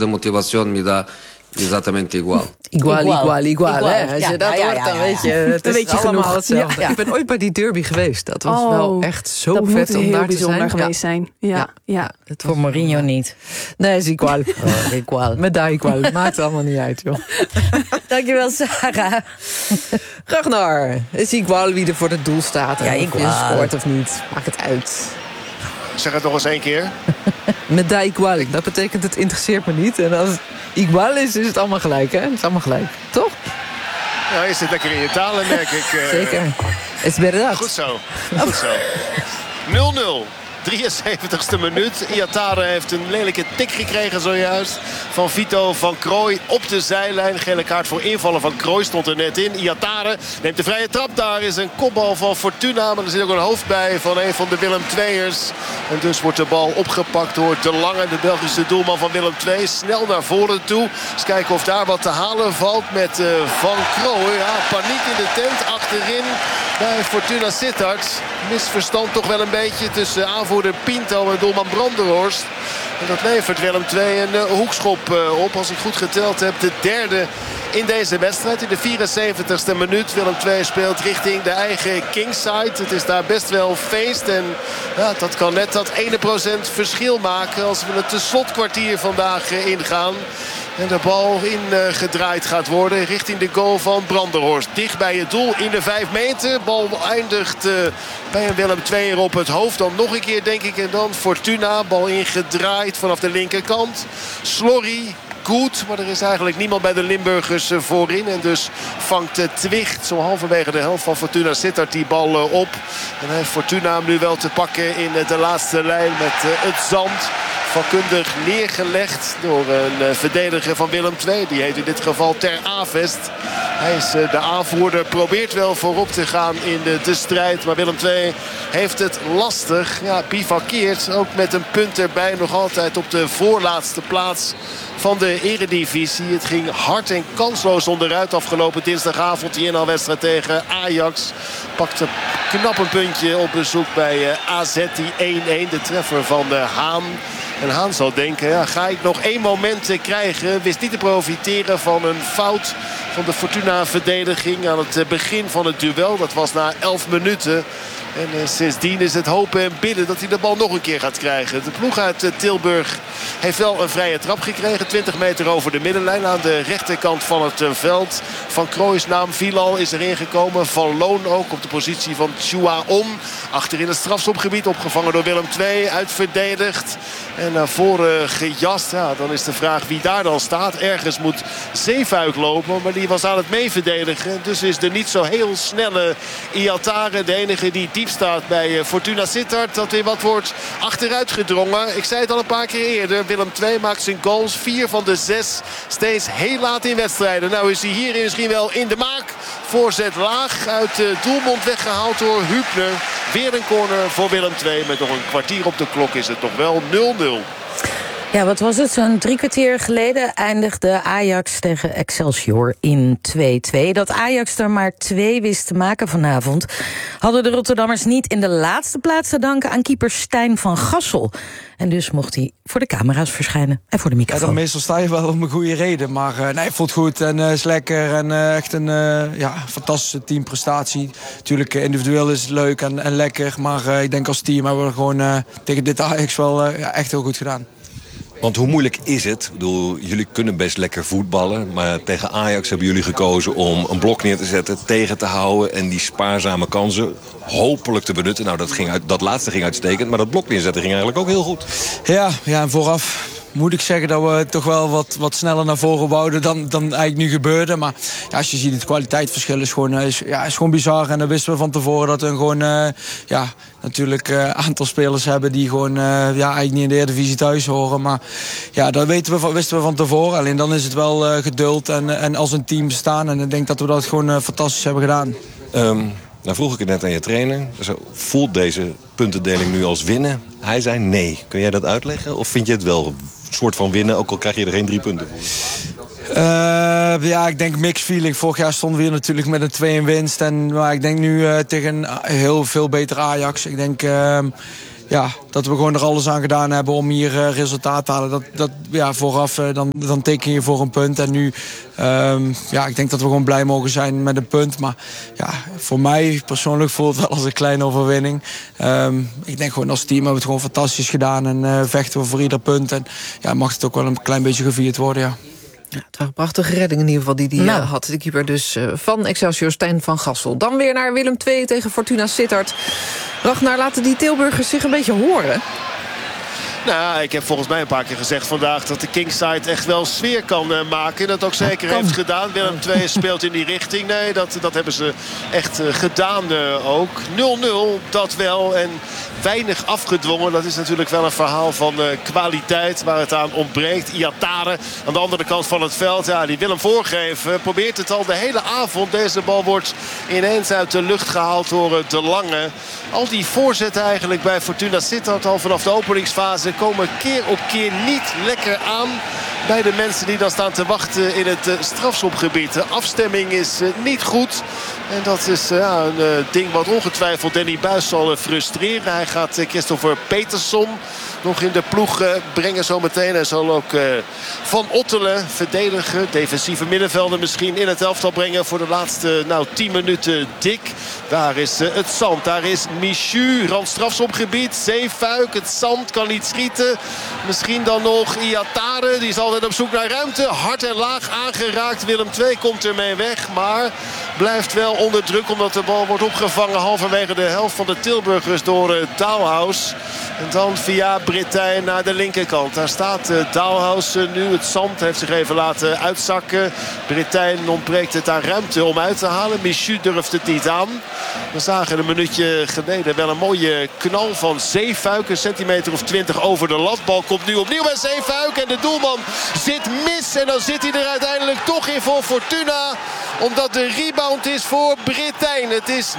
de motivación me da exactamente igual. Igual. Hè? Als je dat hoort, dan weet je, het is allemaal genoeg. hetzelfde. Ja. Ik ben ooit bij die derby geweest. Dat was wel echt zo vet om daar te zijn. Dat moet geweest zijn. Ja. Voor Mourinho niet. Nee, is igual. Igual. Met daar igual. Maakt allemaal niet uit, joh. Dankjewel, Sarah. Ragnar, is igual wie er voor het doel staat. Ja, of je igual. scoort of niet. Maakt het uit. Zeg het nog eens 1 keer. Met da igual. Dat betekent het interesseert me niet. En als het igual is het allemaal gelijk, hè? Het is allemaal gelijk. Toch? Ja, je zit lekker in je talen, merk ik. Zeker. Es verdad. Goed zo. 0-0. 73ste minuut. Iatare heeft een lelijke tik gekregen zojuist van Vito van Krooi op de zijlijn. Gele kaart voor invallen van Krooi stond er net in. Iatare neemt de vrije trap. Daar is een kopbal van Fortuna. Maar er zit ook een hoofd bij van een van de Willem II'ers. En dus wordt de bal opgepakt door De Lange, de Belgische doelman van Willem II. Snel naar voren toe. Eens kijken of daar wat te halen valt met Van Krooi. Ja, paniek in de tent achterin bij Fortuna Sittard. Misverstand toch wel een beetje tussen aanvoerder Pinto en doelman Brandenhorst. En dat levert Willem II een hoekschop op. Als ik goed geteld heb, de derde in deze wedstrijd. In de 74ste minuut. Willem II speelt richting de eigen Kingside. Het is daar best wel feest. En ja, dat kan net dat 1% verschil maken als we het slotkwartier vandaag ingaan. En de bal ingedraaid gaat worden richting de goal van Brandenhorst. Dicht bij het doel in de 5 meter. Bal eindigt bij een Willem II'er op het hoofd. Dan nog een keer denk ik. En dan Fortuna. Bal ingedraaid vanaf de linkerkant. Slorry. Goed, maar er is eigenlijk niemand bij de Limburgers voorin. En dus vangt Twicht zo halverwege de helft van Fortuna Sittard die bal op. En hij heeft Fortuna hem nu wel te pakken in de laatste lijn met het zand. Vakkundig neergelegd door een verdediger van Willem II. Die heet in dit geval Ter Avest. Hij is de aanvoerder, probeert wel voorop te gaan in de strijd. Maar Willem II heeft het lastig. Ja, bivakkeert ook met een punt erbij. Nog altijd op de voorlaatste plaats van de eredivisie. Het ging hard en kansloos onderuit afgelopen dinsdagavond. Die inhaalwedstrijd tegen Ajax. Pakte knap een puntje op bezoek bij AZ. Die 1-1, de treffer van Haan. En Haan zal denken, ja, ga ik nog 1 moment krijgen. Wist niet te profiteren van een fout van de Fortuna-verdediging aan het begin van het duel. Dat was na 11 minuten. En sindsdien is het hopen en bidden dat hij de bal nog een keer gaat krijgen. De ploeg uit Tilburg heeft wel een vrije trap gekregen. 20 meter over de middenlijn aan de rechterkant van het veld. Van Krooijs naam Vilal is erin gekomen. Van Loon ook op de positie van Chua On. Achter in het strafschopgebied opgevangen door Willem II. Uitverdedigd. En naar voren gejast. Ja, dan is de vraag wie daar dan staat. Ergens moet Zeefuik lopen. Maar die was aan het meeverdedigen. Dus is de niet zo heel snelle Iatare de enige die diep staat bij Fortuna Sittard. Dat weer wat wordt achteruit gedrongen. Ik zei het al een paar keer eerder. Willem II maakt zijn goals. 4 van de 6. Steeds heel laat in wedstrijden. Nou is hij hier misschien wel in de maak. Voorzet laag. Uit de doelmond weggehaald door Hübner. Weer een corner voor Willem II. Met nog een kwartier op de klok is het nog wel 0-0. Ja, wat was het? Zo'n 3 kwartier geleden eindigde Ajax tegen Excelsior in 2-2. Dat Ajax er maar 2 wist te maken vanavond, hadden de Rotterdammers niet in de laatste plaats te danken aan keeper Stijn van Gassel. En dus mocht hij voor de camera's verschijnen en voor de microfoon. Ja, dan meestal sta je wel om een goede reden. Maar nee, voelt goed en is lekker. En echt een fantastische teamprestatie. Natuurlijk, individueel is het leuk en lekker. Maar ik denk als team hebben we gewoon tegen dit Ajax wel echt heel goed gedaan. Want hoe moeilijk is het? Ik bedoel, jullie kunnen best lekker voetballen. Maar tegen Ajax hebben jullie gekozen om een blok neer te zetten, tegen te houden en die spaarzame kansen hopelijk te benutten. Nou, dat laatste ging uitstekend, maar dat blok neerzetten ging eigenlijk ook heel goed. Ja, en vooraf moet ik zeggen dat we toch wel wat sneller naar voren wouden dan eigenlijk nu gebeurde. Maar ja, als je ziet, het kwaliteitsverschil is gewoon bizar. En dan wisten we van tevoren dat we gewoon natuurlijk aantal spelers hebben die gewoon eigenlijk niet in de Eredivisie thuis horen. Maar ja, dat wisten we van tevoren. Alleen dan is het wel geduld en als een team staan. En ik denk dat we dat gewoon fantastisch hebben gedaan. Nou vroeg ik het net aan je trainer. Voelt deze puntendeling nu als winnen? Hij zei nee. Kun jij dat uitleggen? Of vind je het wel een soort van winnen, ook al krijg je er geen 3 punten voor? Ja, ik denk mixed feeling. Vorig jaar stonden we hier natuurlijk met een 2 in winst. Maar ik denk nu tegen een heel veel beter Ajax. Ik denk dat we gewoon er alles aan gedaan hebben om hier resultaat te halen. Vooraf dan teken je voor een punt. En nu, ik denk dat we gewoon blij mogen zijn met een punt. Maar ja, voor mij persoonlijk voelt het wel als een kleine overwinning. Ik denk gewoon als team hebben we het gewoon fantastisch gedaan. En vechten we voor ieder punt. En mag het ook wel een klein beetje gevierd worden, ja. Ja, het waren prachtige reddingen in ieder geval die hij had. De keeper dus van Excelsior, Stijn van Gassel. Dan weer naar Willem II tegen Fortuna Sittard. Ragnar, laten die Tilburgers zich een beetje horen? Nou, ik heb volgens mij een paar keer gezegd vandaag dat de Kingside echt wel sfeer kan maken. Dat ook zeker heeft gedaan. Willem II speelt in die richting. Nee, dat hebben ze echt gedaan ook. 0-0, dat wel. En weinig afgedwongen. Dat is natuurlijk wel een verhaal van kwaliteit waar het aan ontbreekt. Iatare aan de andere kant van het veld. Ja, die wil hem voorgeven. Probeert het al de hele avond. Deze bal wordt ineens uit de lucht gehaald door De Lange. Al die voorzetten eigenlijk bij Fortuna Sittard al vanaf de openingsfase komen keer op keer niet lekker aan bij de mensen die dan staan te wachten in het strafschopgebied. De afstemming is niet goed. En dat is een ding wat ongetwijfeld Danny Buijs zal frustreren. Hij gaat Christopher Peterson nog in de ploeg brengen zometeen. Hij zal ook Van Ottelen verdedigen. Defensieve middenvelder misschien in het elftal brengen voor de laatste 10 minuten dik. Daar is het zand. Daar is Michu. Rand strafschopgebied. Zeefuik. Het zand kan niet schieten. Misschien dan nog Iatare. Die is altijd op zoek naar ruimte. Hard en laag aangeraakt. Willem II komt ermee weg. Maar blijft wel onder druk omdat de bal wordt opgevangen halverwege de helft van de Tilburgers door Douwhuis. En dan via Britijn naar de linkerkant. Daar staat Douwhuis nu. Het zand heeft zich even laten uitzakken. Britijn ontbreekt het aan ruimte om uit te halen. Michu durft het niet aan. We zagen een minuutje geleden wel een mooie knal van Zeefuik. Een centimeter of 20 over de lat. Bal komt nu opnieuw bij Zeefuik. En de doelman zit mis. En dan zit hij er uiteindelijk toch in voor Fortuna. Omdat de rebound is voor Britijn. Het is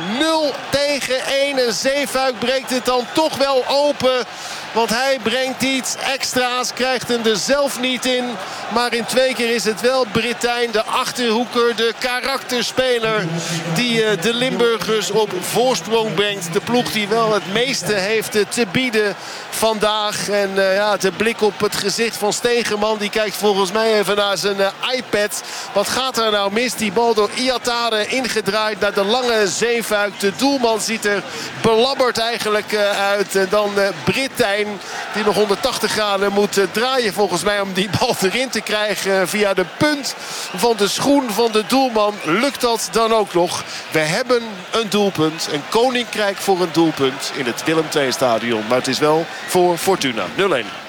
0-1. En Zeefuik breekt het dan toch wel open. Want hij brengt iets extra's. Krijgt hem er zelf niet in. Maar in 2 keer is het wel Britijn. De achterhoeker. De karakterspeler. Die de Limburgers op voorsprong brengt. De ploeg die wel het meeste heeft te bieden vandaag. En de blik op het gezicht van Stegeman. Die kijkt volgens mij even naar zijn iPad. Wat gaat er nou mis? Die bal door Iatare ingedraaid naar de lange Zeefuik. De doelman ziet er belabberd eigenlijk uit. En dan Britijn. Die nog 180 graden moet draaien volgens mij om die bal erin te krijgen. Via de punt van de schoen van de doelman lukt dat dan ook nog. We hebben een doelpunt. Een koninkrijk voor een doelpunt in het Willem II stadion. Maar het is wel voor Fortuna. 0-1.